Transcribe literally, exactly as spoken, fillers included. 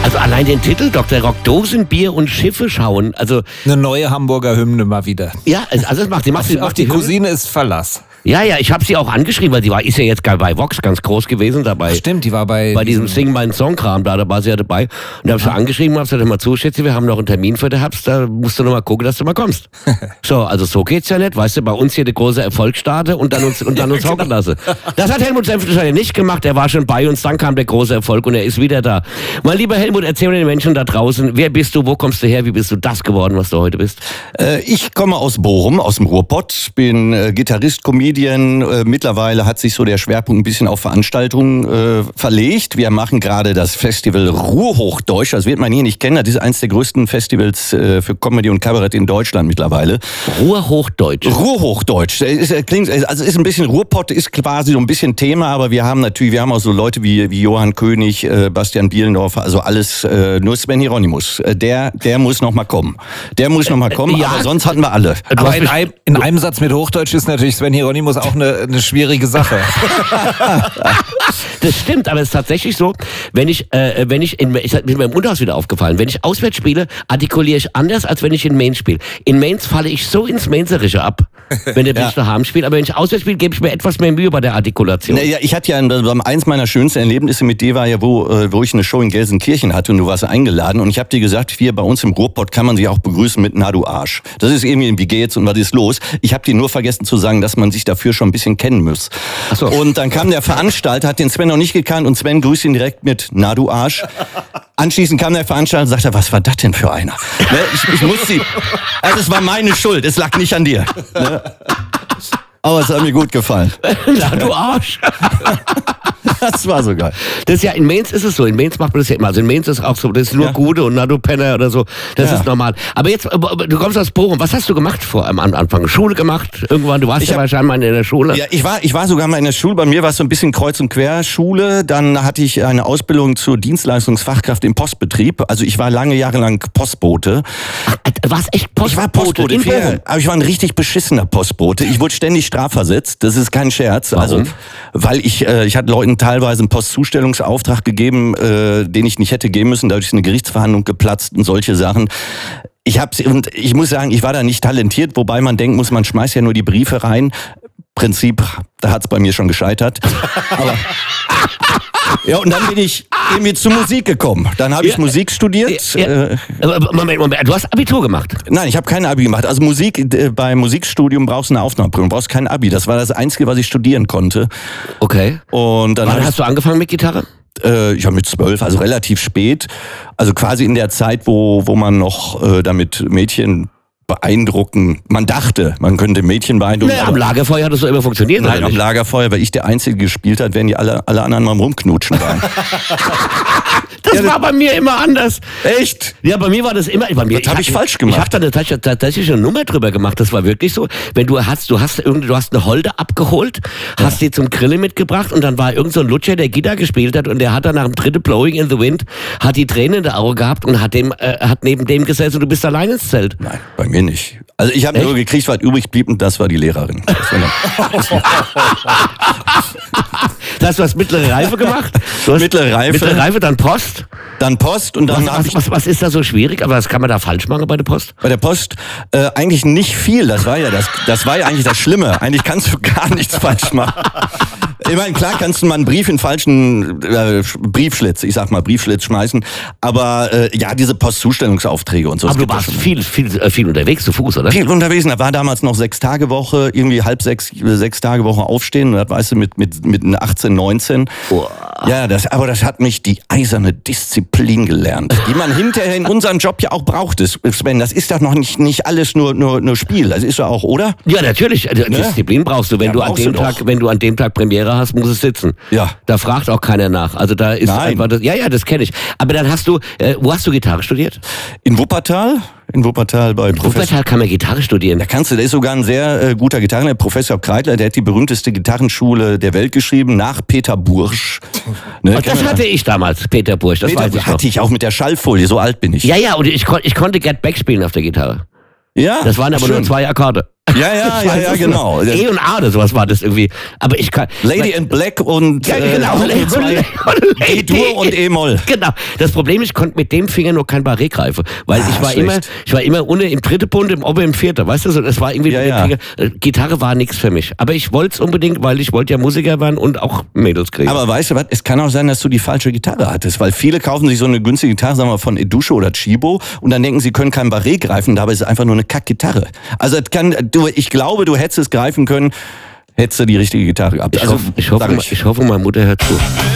Also allein den Titel Doktor Rock, Dosen, Bier und Schiffe schauen. Also eine neue Hamburger Hymne mal wieder. Ja, also das macht sie macht sie Auf die Cousine ist Verlass. Ja, ja, ich habe sie auch angeschrieben, weil die war, ist ja jetzt bei Vox ganz groß gewesen dabei. Stimmt, die war bei... Bei diesem Sing meinen Song-Kram, da, da war sie ja dabei. Und da habe ich sie angeschrieben und habe gesagt, hör mal zu, Schätze, wir haben noch einen Termin für den Herbst, da musst du noch mal gucken, dass du mal kommst. So, also so geht's ja nicht, weißt du, bei uns hier eine große Erfolgsstarte und dann uns, und dann uns hocken lassen. Das hat Helmut Senftensteiner nicht gemacht, er war schon bei uns, dann kam der große Erfolg und er ist wieder da. Mein lieber Helmut, erzähl den Menschen da draußen, wer bist du, wo kommst du her, wie bist du das geworden, was du heute bist? Äh, ich komme aus Bochum, aus dem Ruhrpott, bin äh, Gitarrist, Comedian, äh, mittlerweile hat sich so der Schwerpunkt ein bisschen auf Veranstaltungen äh, verlegt. Wir machen gerade das Festival Ruhrhochdeutsch. Das wird man hier nicht kennen. Das ist eines der größten Festivals äh, für Comedy und Kabarett in Deutschland mittlerweile. Ruhrhochdeutsch. Ruhrhochdeutsch. Ist, klingt, also ist ein bisschen Ruhrpott ist quasi so ein bisschen Thema, aber wir haben natürlich, wir haben auch so Leute wie, wie Johann König, äh, Bastian Bielendorfer, also alles. Äh, nur Sven Hieronymus. Äh, der, der muss noch mal kommen. Der muss noch mal kommen. Ja. Aber sonst hatten wir alle. Aber in einem, in einem Satz mit Hochdeutsch ist natürlich Sven Hieronymus auch eine, eine schwierige Sache. Das stimmt, aber es ist tatsächlich so, wenn ich, äh, wenn ich, in, ich bin mir im Unterhaus wieder aufgefallen, wenn ich auswärts spiele, artikuliere ich anders, als wenn ich in Mainz spiele. In Mainz falle ich so ins Mainzerische ab, wenn der Mensch daheim spielt, aber wenn ich auswärts spiele, gebe ich mir etwas mehr Mühe bei der Artikulation. Naja, ich hatte ja, eins meiner schönsten Erlebnisse mit dir war ja, wo, wo ich eine Show in Gelsenkirchen hatte und du warst eingeladen und ich habe dir gesagt, hier bei uns im Ruhrpott kann man sich auch begrüßen mit Na du Arsch. Das ist irgendwie, wie geht's und was ist los? Ich habe dir nur vergessen zu sagen, dass man sich dafür schon ein bisschen kennen muss. Ach so. Und dann kam der Veranstalter, hat den Sven noch nicht gekannt und Sven grüßt ihn direkt mit Na du Arsch. Anschließend kam der Veranstalter und sagte, was war das denn für einer? Ne? Ich, ich musste, also es war meine Schuld, es lag nicht an dir. Ne? Aber es hat mir gut gefallen. Na du Arsch. Das war so geil. Das ist ja, in Mainz ist es so, in Mainz macht man das ja immer. Also in Mainz ist auch so, das ist nur ja. Gude und Na du Penner oder so, das ja. ist normal. Aber jetzt, du kommst aus Bochum, was hast du gemacht vor am Anfang? Schule gemacht? Irgendwann, du warst ich ja hab, wahrscheinlich mal in der Schule. Ja, ich war, ich war sogar mal in der Schule, bei mir war es so ein bisschen Kreuz- und Querschule, dann hatte ich eine Ausbildung zur Dienstleistungsfachkraft im Postbetrieb, also ich war lange Jahre lang Postbote. Ach, warst echt Postbote? Ich war Postbote, in Bochum. Aber ich war ein richtig beschissener Postbote. Ich wurde ständig strafversetzt, das ist kein Scherz. Warum? Also, weil ich, äh, ich hatte Leuten teilweise einen Postzustellungsauftrag gegeben, äh, den ich nicht hätte geben müssen, dadurch ist eine Gerichtsverhandlung geplatzt und solche Sachen. Ich hab's, und ich muss sagen, ich war da nicht talentiert, wobei man denken muss, man schmeißt ja nur die Briefe rein. Prinzip, da hat's bei mir schon gescheitert. Aber ja, und dann bin ich irgendwie zur Musik gekommen. Dann habe ich ja, Musik studiert. Ja, ja. Moment, Moment, du hast Abitur gemacht? Nein, ich habe kein Abi gemacht. Also Musik, äh, beim Musikstudium brauchst du eine Aufnahmeprüfung, brauchst kein Abi. Das war das Einzige, was ich studieren konnte. Okay. Und dann Wann hast du angefangen mit Gitarre? Äh, ja, mit zwölf, also relativ spät. Also quasi in der Zeit, wo, wo man noch äh, damit Mädchen beeindrucken. Man dachte, man könnte Mädchen beeindrucken. Naja, am Lagerfeuer hat das so immer funktioniert. Nein, am Lagerfeuer, weil ich der Einzige gespielt hat, während die alle, alle anderen mal rumknutschen waren. Das ja, war bei mir immer anders. Echt? Ja, bei mir war das immer. Bei mir, das habe ich, ich falsch gemacht. Ich habe da eine, tatsächlich eine Nummer drüber gemacht. Das war wirklich so. Wenn du hast, du hast irgendwie, du hast eine Holde abgeholt, ja. hast die zum Grillen mitgebracht und dann war irgend so ein Lutscher, der Gitarre gespielt hat und der hat dann nach dem dritten Blowing in the Wind hat die Tränen in der Augen gehabt und hat dem, äh, hat neben dem gesessen und du bist allein ins Zelt. Nein, bei mir nicht. Also ich habe nur gekriegt, was übrig blieb und das war die Lehrerin. Da hast du hast mittlere Reife gemacht? Du hast mittlere Reife. Mittlere Reife, dann Post? Dann Post und dann was, was, was, was ist da so schwierig? Aber was kann man da falsch machen bei der Post? Bei der Post äh, eigentlich nicht viel. Das war ja das, das war ja eigentlich das Schlimme. Eigentlich kannst du gar nichts falsch machen. Ich meine, klar kannst du mal einen Brief in falschen äh, Briefschlitz, ich sag mal Briefschlitz schmeißen, aber äh, ja, diese Postzustellungsaufträge und so. Aber du warst viel, viel, äh, viel unterwegs zu Fuß, oder? Viel unterwegs, da war damals noch sechs Tage Woche, irgendwie halb sechs, sechs Tage Woche aufstehen, und das weißt du, mit, mit, mit achtzehn, neunzehn. Oh. Ja, das, aber das hat mich die eiserne Disziplin gelernt, die man hinterher in unserem Job ja auch braucht, Sven. Das ist doch noch nicht, nicht alles nur, nur, nur Spiel, das ist doch auch, oder? Ja, natürlich, ne? Disziplin brauchst du, wenn ja, du an dem Tag, doch. wenn du an dem Tag Premiere hast, muss es sitzen. Ja. Da fragt auch keiner nach. Also da ist Nein. einfach das, ja, ja, das kenne ich. Aber dann hast du, äh, wo hast du Gitarre studiert? In Wuppertal. In Wuppertal bei In Professor. Wuppertal kann man Gitarre studieren. Da kannst du, der ist sogar ein sehr äh, guter Gitarrenlehrer, Professor Kreitler, der hat die berühmteste Gitarrenschule der Welt geschrieben, nach Peter Bursch. Ne, und das hatte ich damals, Peter Bursch, das Peter weiß ich hatte noch. ich auch mit der Schallfolie, so alt bin ich. Ja, ja, und ich, ich konnte Get Back spielen auf der Gitarre. Ja? Das waren aber schön. nur zwei Akkorde. Ja, ja, ja, ja, genau. E und A oder sowas war das irgendwie. Aber ich kann. Lady in Black und Ja, genau. äh, zwei E-Dur und E-Moll. Genau. Das Problem ist, ich konnte mit dem Finger nur kein Barré greifen, weil Ah, ich war schlecht. immer, ich war immer unten im dritten Bund, im Ober im vierten, weißt du, so, das war irgendwie Ja, mit dem ja. Finger. Äh, Gitarre war nichts für mich. Aber ich wollte es unbedingt, weil ich wollte ja Musiker werden und auch Mädels kriegen. Aber weißt du was, es kann auch sein, dass du die falsche Gitarre hattest, weil viele kaufen sich so eine günstige Gitarre, sagen wir mal von Edusho oder Chibo und dann denken, sie können kein Barré greifen, dabei ist es einfach nur eine Kackgitarre. Also es kann, du, ich glaube, du hättest es greifen können, hättest du die richtige Gitarre gehabt. ich, Also, hoffe, ich, hoffe, sag ich hoffe, meine Mutter hört zu.